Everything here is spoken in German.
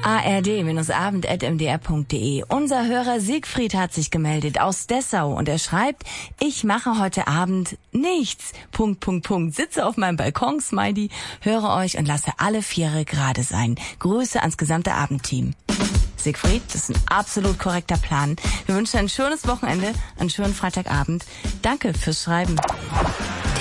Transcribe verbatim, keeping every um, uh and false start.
a r d abend punkt m d r punkt d e. Unser Hörer Siegfried hat sich gemeldet aus Dessau und er schreibt, ich mache heute Abend nichts. Punkt, Punkt, Punkt. Sitze auf meinem Balkon, Smiley, höre euch und lasse alle Viere gerade sein. Grüße ans gesamte Abendteam. Siegfried, das ist ein absolut korrekter Plan. Wir wünschen ein schönes Wochenende, einen schönen Freitagabend. Danke fürs Schreiben.